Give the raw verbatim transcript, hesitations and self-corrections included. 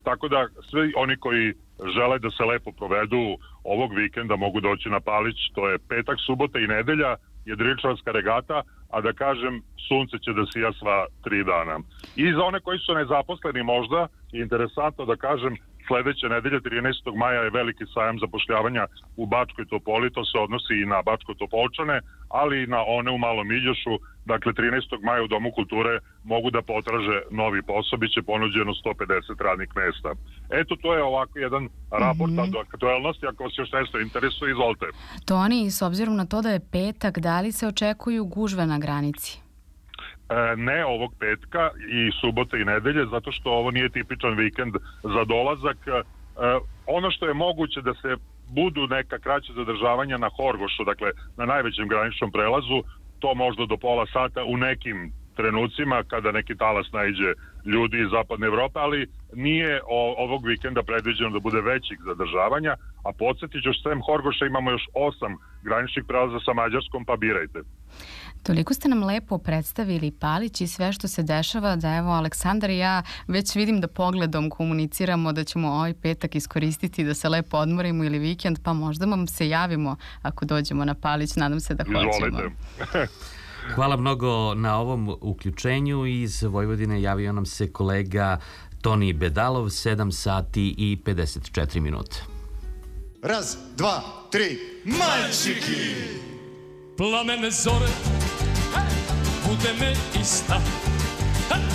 tako da svi oni koji žele da se lepo provedu ovog vikenda mogu doći na Palić, to je petak, subota i nedelja, jedriličarska regata, a da kažem, sunce će da sija sva tri dana. I za one koji su nezaposleni možda, je interesantno da kažem, sledeće nedelje, trinaestog maja, je veliki sajam zapošljavanja u Bačkoj Topoli, to se odnosi i na Bačko Topolčane, ali i na one u Malom Iđošu. Dakle, trinaestog maja u Domu kulture mogu da potraže novi posao, bit će ponuđeno sto pedeset radnih mesta. Eto, to je ovako jedan raport mm-hmm. od aktuelnosti, ako vas još nešto interesuje, izvolite. Toni, s obzirom na to da je petak, da li se očekuju gužve na granici? E, ne ovog petka i subote i nedelje, zato što ovo nije tipičan vikend za dolazak. E, ono što je moguće da se budu neka kraća zadržavanja na Horgošu, dakle na najvećem graničnom prelazu, to možda do pola sata u nekim trenucima kada neki talas naiđe ljudi iz zapadne Evrope, ali nije o, ovog vikenda predviđeno da bude većih zadržavanja, a podsjetit ću, sem Horgoša imamo još osam graničnih prelaza sa Mađarskom, pa birajte. Toliko ste nam lepo predstavili Palić i sve što se dešava, da evo Aleksandar i ja već vidim da pogledom komuniciramo da ćemo ovaj petak iskoristiti da se lepo odmorimo ili vikend, pa možda vam se javimo ako dođemo na Palić, nadam se da hoćemo. Izvolite. Hvala mnogo na ovom uključenju. Iz Vojvodine javio nam se kolega Toni Bedalov, sedam sati i pedeset četiri minute. Raz, dva, tri, Mальчики! Plamene zore, bude me ista